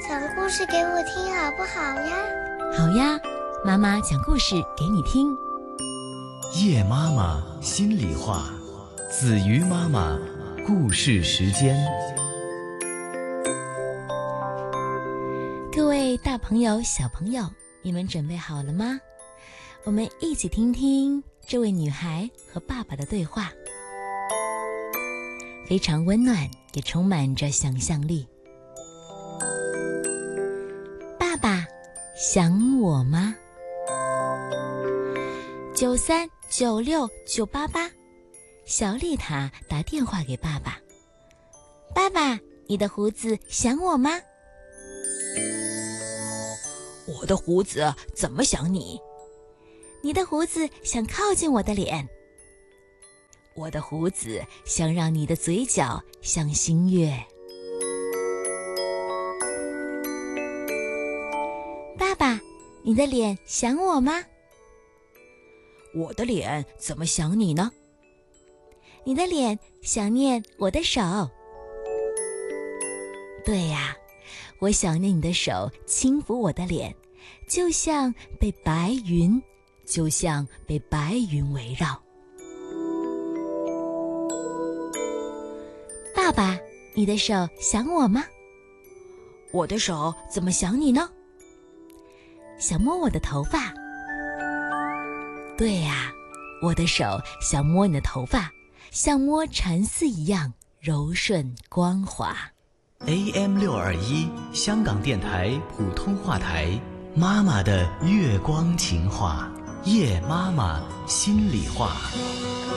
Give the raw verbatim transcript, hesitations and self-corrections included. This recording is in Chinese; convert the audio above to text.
讲故事给我听好不好呀？ 好呀，妈妈讲故事给你听。 叶妈妈心里话，子瑜妈妈故事时间。 各位大朋友小朋友，你们准备好了吗？我们一起听听这位女孩和爸爸的对话，非常温暖，也充满着想象力。爸爸想我吗？九三九六九八八，小丽塔打电话给爸爸。爸爸，你的胡子想我吗？ 我的胡子怎么想你？ 你的胡子想靠近我的脸。 我的胡子想让你的嘴角像新月。 爸爸，你的脸想我吗？ 我的脸怎么想你呢？ 你的脸想念我的手。对呀，我想念你的手轻抚我的脸，就像被白云，就像被白云围绕。爸爸，你的手想我吗？ 我的手怎么想你呢？ 想摸我的头发。对呀，我的手想摸你的头发，像摸蚕丝一样柔顺光滑。 A M 六二一 香港电台普通话台，妈妈的月光情话，叶妈妈心里话。